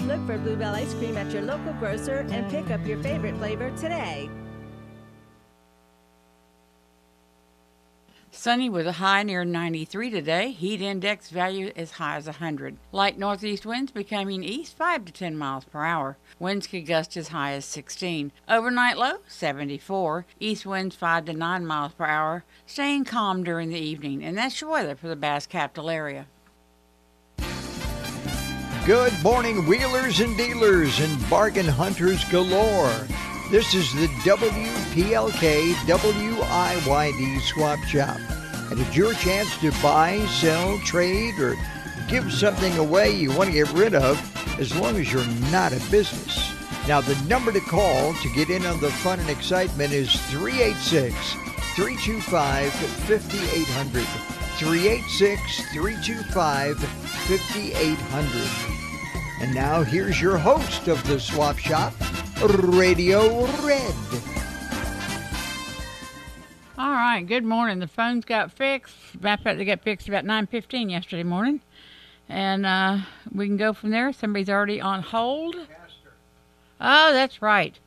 Look for Bluebell Ice Cream at your local grocer and pick up your favorite flavor today. Sunny with a high near 93 today. Heat index value as high as 100. Light northeast winds becoming east 5 to 10 miles per hour. Winds could gust as high as 16. Overnight low 74. East winds 5 to 9 miles per hour. Staying calm during the evening. And that's your weather for the Bass Capital area. Good morning, wheelers and dealers and bargain hunters galore. This is the WPLK WIYD Swap Shop. And it's your chance to buy, sell, trade, or give something away you want to get rid of, as long as you're not a business. Now, the number to call to get in on the fun and excitement is 386-325-5800. 386-325-5800. And now here's your host of the Swap Shop, Radio Red. All right, good morning. The phones got fixed. Matter of fact, they got fixed about 9:15 yesterday morning. And we can go from there. Somebody's already on hold. Oh, that's right.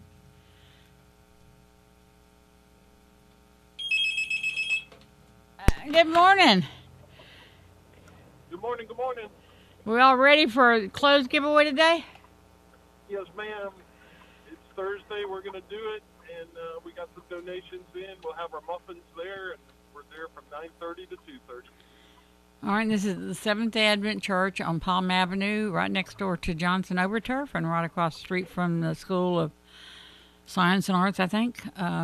Good morning. Good morning, good morning. We all ready for a clothes giveaway today? Yes, ma'am. It's Thursday. We're going to do it, and we got some donations in. We'll have our muffins there, and we're there from 9:30 to 2:30. All right, this is the Seventh-day Advent Church on Palm Avenue, right next door to Johnson Overturf, and right across the street from the School of Science and Arts, I think.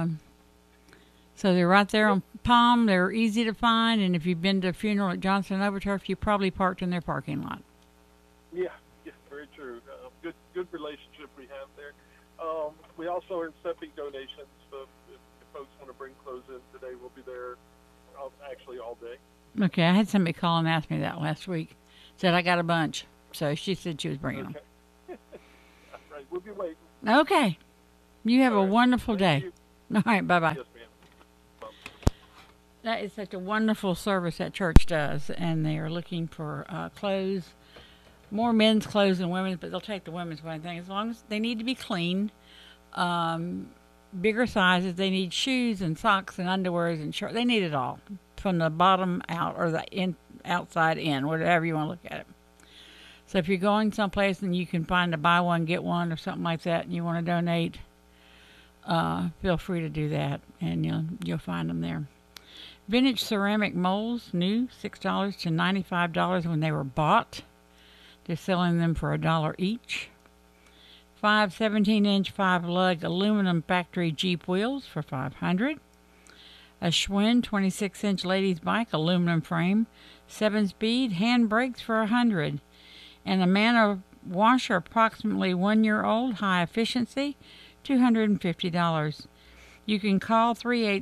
So they're right there on Palm. They're easy to find, and if you've been to a funeral at Johnson Overturf, you probably parked in their parking lot. Yeah, very true. Good relationship we have there. We also are accepting donations, so if folks want to bring clothes in today, we'll be there actually all day. Okay, I had somebody call and ask me that last week. Said I got a bunch, so she said she was bringing them. All right, we'll be waiting. Okay, you have All a right. wonderful Thank day. you. All right, bye-bye. Yes, ma'am. That is such a wonderful service that church does, and they are looking for clothes, more men's clothes than women's, but they'll take the women's one thing as long as they need to be clean. Bigger sizes, they need shoes and socks and underwears and shorts. They need it all, from the bottom out or the outside in, whatever you want to look at it. So if you're going someplace and you can find a buy one get one or something like that, and you want to donate, feel free to do that, and you'll find them there. Vintage ceramic molds, new, $6 to $95 when they were bought. They're selling them for $1 each. 5 17-inch 5-lug aluminum factory Jeep wheels for $500. A Schwinn 26-inch ladies bike aluminum frame, 7-speed hand brakes for $100. And a Manor washer approximately 1 year old, high efficiency, $250. You can call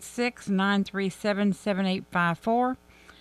386-937-7854,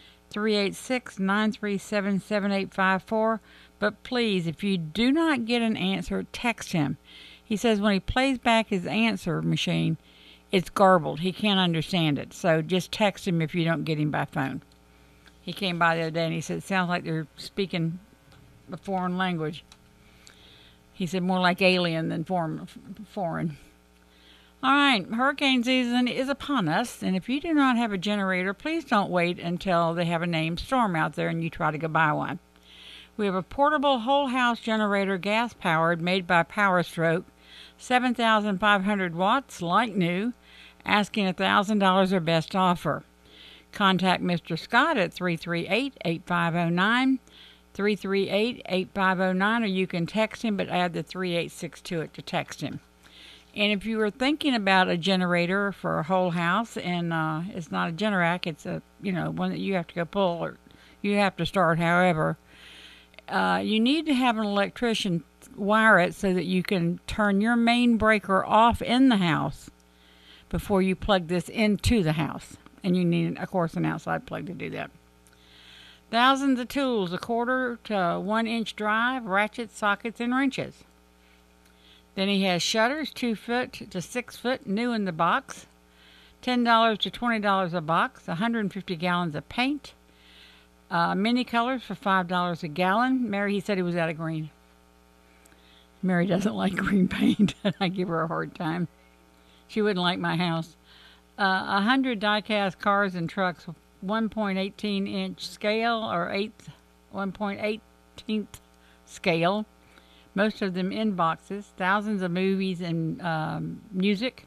386-937-7854. But please, if you do not get an answer, text him. He says when he plays back his answer machine, it's garbled. He can't understand it. So just text him if you don't get him by phone. He came by the other day and he said, it sounds like they're speaking a foreign language. He said more like alien than foreign. All right, hurricane season is upon us, and if you do not have a generator, please don't wait until they have a named storm out there and you try to go buy one. We have a portable whole house generator, gas powered, made by Power Stroke, 7,500 watts, like new, asking $1,000 or best offer. Contact Mr. Scott at 338-8509, 338-8509, or you can text him, but add the 386 to it to text him. And if you were thinking about a generator for a whole house, and it's not a Generac, it's a one that you have to go pull or you have to start, however, you need to have an electrician wire it so that you can turn your main breaker off in the house before you plug this into the house. And you need, of course, an outside plug to do that. Thousands of tools, a 1/4 to 1 inch drive, ratchets, sockets, and wrenches. Then he has shutters, 2 foot to 6 foot, new in the box. $10 to $20 a box, 150 gallons of paint. Mini colors for $5 a gallon. Mary, he said he was out of green. Mary doesn't like green paint. I give her a hard time. She wouldn't like my house. 100 die-cast cars and trucks, 1.18-inch scale or 1.18th scale. Most of them in boxes. Thousands of movies and music.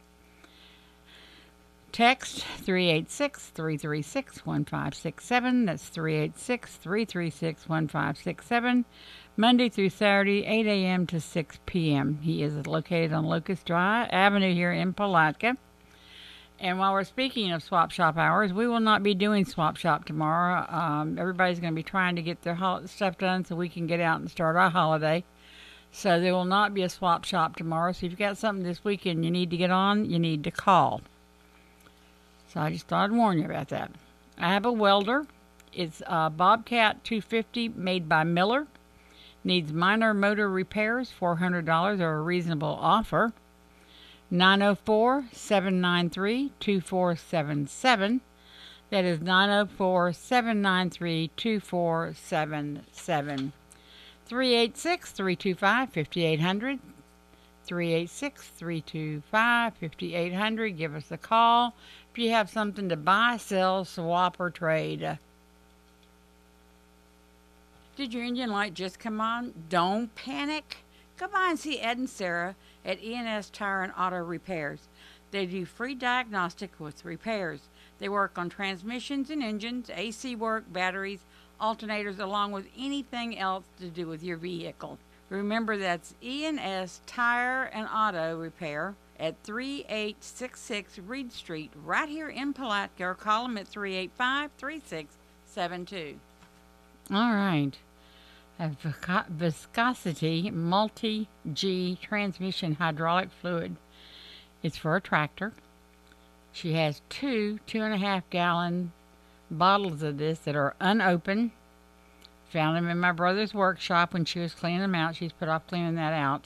Text 386-336-1567. That's 386-336-1567. Monday through Saturday, 8 a.m. to 6 p.m. He is located on Locust Drive Avenue here in Palatka. And while we're speaking of swap shop hours, we will not be doing swap shop tomorrow. Everybody's going to be trying to get their stuff done so we can get out and start our holiday. So there will not be a swap shop tomorrow. So if you've got something this weekend you need to get on, you need to call. So I just thought I'd warn you about that. I have a welder. It's a Bobcat 250 made by Miller. Needs minor motor repairs, $400 or a reasonable offer. 904-793-2477. That is 904-793-2477. 386-325-5800. 386-325-5800. Give us a call if you have something to buy, sell, swap, or trade. Did your engine light just come on? Don't panic. Go by and see Ed and Sarah at E&S Tire and Auto Repairs. They do free diagnostic with repairs. They work on transmissions and engines, AC work, batteries, alternators, along with anything else to do with your vehicle. Remember, that's E&S Tire and Auto Repair at 3866 Reed Street, right here in Palatka, or call them at 385-3672. All right. A viscosity multi-G transmission hydraulic fluid. It's for a tractor. She has 2.5 gallon bottles of this that are unopened. Found them in my brother's workshop when she was cleaning them out. She's put off cleaning that out.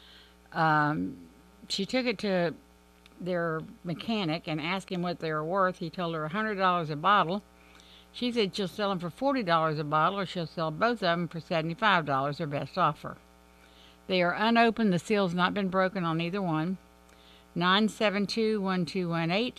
She took it to their mechanic and asked him what they were worth. He told her $100 a bottle. She said she'll sell them for $40 a bottle, or she'll sell both of them for $75, her best offer. They are unopened. The seal's not been broken on either one. 972-1218.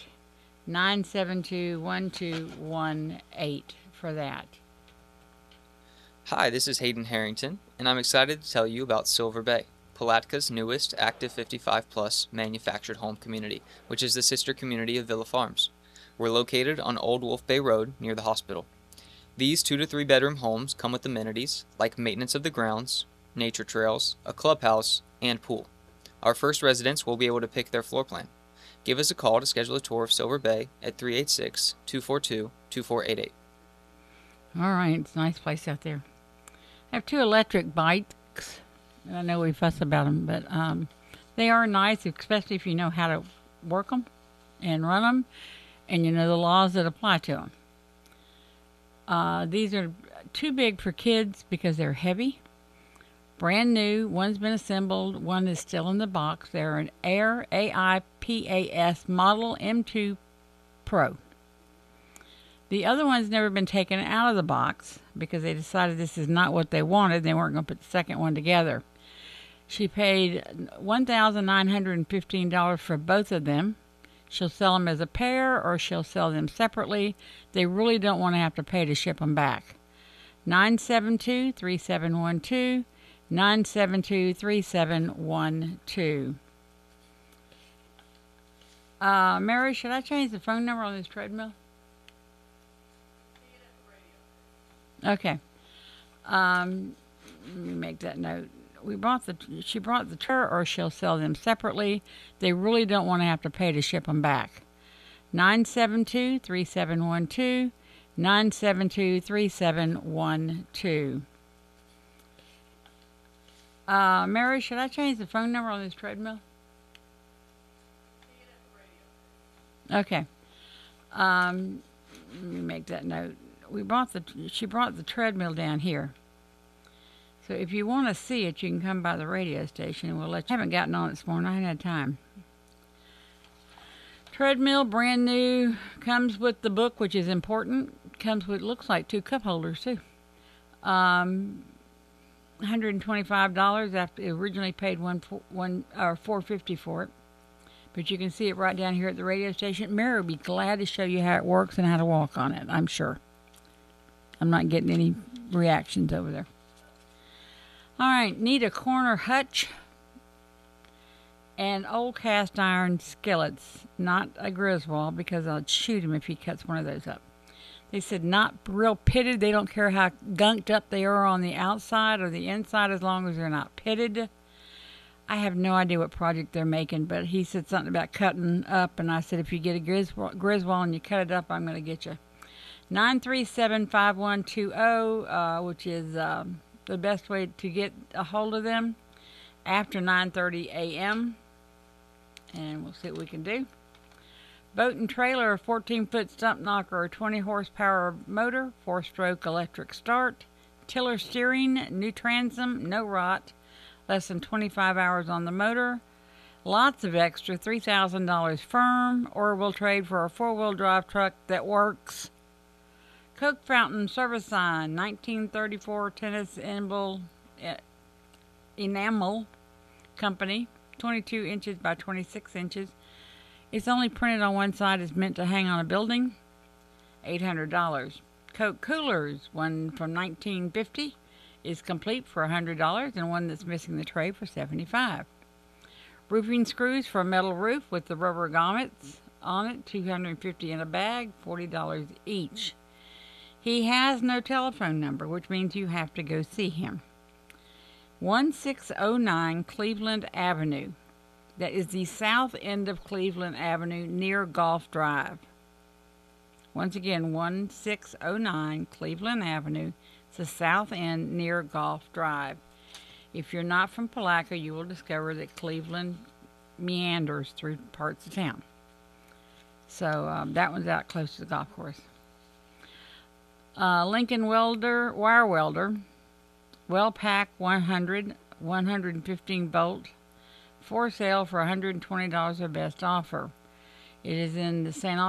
972-1218 for that. Hi, this is Hayden Harrington, and I'm excited to tell you about Silver Bay, Palatka's newest active 55-plus manufactured home community, which is the sister community of Villa Farms. We're located on Old Wolf Bay Road near the hospital. These 2 to 3 bedroom homes come with amenities like maintenance of the grounds, nature trails, a clubhouse, and pool. Our first residents will be able to pick their floor plan. Give us a call to schedule a tour of Silver Bay at 386-242-2488. All right, it's a nice place out there. I have 2 electric bikes. I know we fuss about them, but they are nice, especially if you know how to work them and run them, and you know the laws that apply to them. These are too big for kids because they're heavy. Brand new. One's been assembled. One is still in the box. They're an Air AIPAS Model M2 Pro. The other one's never been taken out of the box because they decided this is not what they wanted. They weren't going to put the second one together. She paid $1,915 for both of them. She'll sell them as a pair or she'll sell them separately. They really don't want to have to pay to ship them back. 972-3712. 972-3712. Mary, should I change the phone number on this treadmill? Okay. Let me make that note. She brought the tour, or she'll sell them separately. They really don't want to have to pay to ship them back. 972-3712. 972-3712. Mary, should I change the phone number on this treadmill? Okay. Let me make that note. She brought the treadmill down here. So if you want to see it, you can come by the radio station and we'll let you. I haven't gotten on it this morning. I haven't had time. Treadmill, brand new. Comes with the book, which is important. Comes with, looks like 2 cup holders too. $125 after it originally paid $450 for it. But you can see it right down here at the radio station. Mary will be glad to show you how it works and how to walk on it, I'm sure. I'm not getting any reactions over there. All right, need a corner hutch and old cast iron skillets, not a Griswold, because I'll shoot him if he cuts one of those up. They said not real pitted. They don't care how gunked up they are on the outside or the inside as long as they're not pitted. I have no idea what project they're making, but he said something about cutting up, and I said if you get a Griswold and you cut it up, I'm going to get you. 937-5120, which is the best way to get a hold of them after 9:30 a.m. And we'll see what we can do. Boat and trailer, a 14-foot stump knocker, a 20-horsepower motor, 4-stroke electric start, tiller steering, new transom, no rot, less than 25 hours on the motor, lots of extra, $3,000 firm, or we'll trade for a 4-wheel drive truck that works. Coke Fountain service sign, 1934 tennis enamel company, 22 inches by 26 inches. It's only printed on one side. It's meant to hang on a building. $800. Coke coolers, one from 1950, is complete for $100, and one that's missing the tray for $75. Roofing screws for a metal roof with the rubber grommets on it, $250 in a bag, $40 each. He has no telephone number, which means you have to go see him. 1609 Cleveland Avenue. That is the south end of Cleveland Avenue near Golf Drive. Once again, 1609 Cleveland Avenue. It's the south end near Golf Drive. If you're not from Palatka, you will discover that Cleveland meanders through parts of town. So that one's out close to the golf course. Lincoln Welder, wire welder, Wellpack 100, 115 bolt, for sale for $120, our best offer. It is in the St.